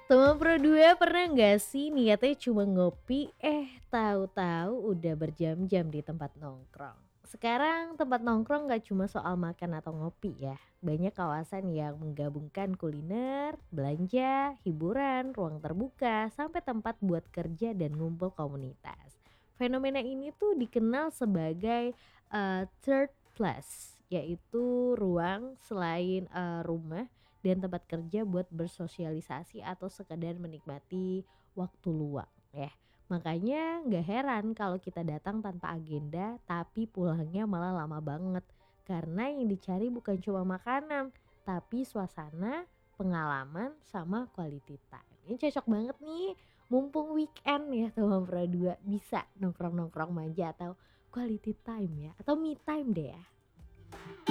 Teman Pro 2 pernah nggak sih niatnya cuma ngopi, tahu-tahu udah berjam-jam di tempat nongkrong. Sekarang tempat nongkrong nggak cuma soal makan atau ngopi ya. Banyak kawasan yang menggabungkan kuliner, belanja, hiburan, ruang terbuka, sampai tempat buat kerja dan ngumpul komunitas. Fenomena ini tuh dikenal sebagai third place, yaitu ruang selain rumah dan tempat kerja buat bersosialisasi atau sekedar menikmati waktu luang ya. Makanya nggak heran kalau kita datang tanpa agenda tapi pulangnya malah lama banget. Karena yang dicari bukan cuma makanan, tapi suasana, pengalaman, sama quality time. Ini cocok banget nih, mumpung weekend ya teman Pro 2 bisa nongkrong-nongkrong manja atau quality time ya, atau me time deh ya.